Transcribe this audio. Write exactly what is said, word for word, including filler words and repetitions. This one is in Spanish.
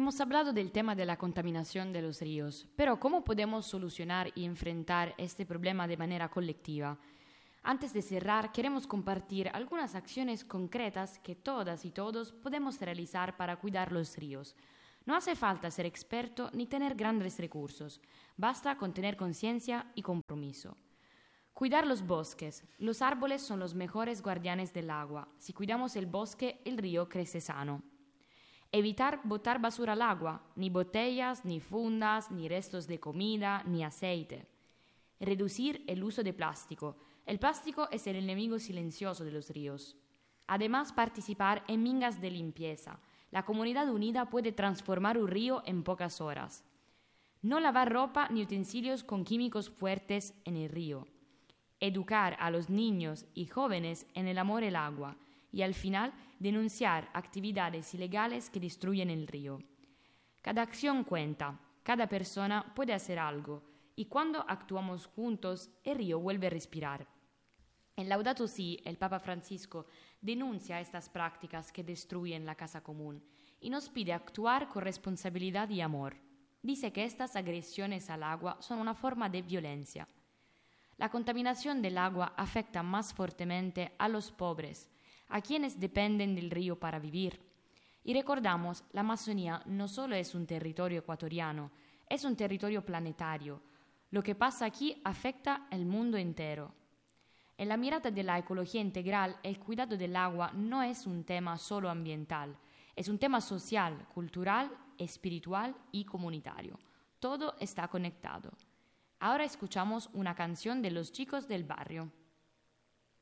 Hemos hablado del tema de la contaminación de los ríos, pero ¿cómo podemos solucionar y enfrentar este problema de manera colectiva? Antes de cerrar, queremos compartir algunas acciones concretas que todas y todos podemos realizar para cuidar los ríos. No hace falta ser experto ni tener grandes recursos, basta con tener conciencia y compromiso. Cuidar los bosques. Los árboles son los mejores guardianes del agua. Si cuidamos el bosque, el río crece sano. Evitar botar basura al agua, ni botellas, ni fundas, ni restos de comida, ni aceite. Reducir el uso de plástico. El plástico es el enemigo silencioso de los ríos. Además, participar en mingas de limpieza. La comunidad unida puede transformar un río en pocas horas. No lavar ropa ni utensilios con químicos fuertes en el río. Educar a los niños y jóvenes en el amor al agua. Y al final, denunciar actividades ilegales que destruyen el río. Cada acción cuenta, cada persona puede hacer algo, y cuando actuamos juntos, el río vuelve a respirar. En Laudato Si, el Papa Francisco denuncia estas prácticas que destruyen la casa común y nos pide actuar con responsabilidad y amor. Dice que estas agresiones al agua son una forma de violencia. La contaminación del agua afecta más fuertemente a los pobres, a quienes dependen del río para vivir. Y recordamos, la Amazonía no solo es un territorio ecuatoriano, es un territorio planetario. Lo que pasa aquí afecta al mundo entero. En la mirada de la ecología integral, el cuidado del agua no es un tema solo ambiental, es un tema social, cultural, espiritual y comunitario. Todo está conectado. Ahora escuchamos una canción de Los Chicos del Barrio.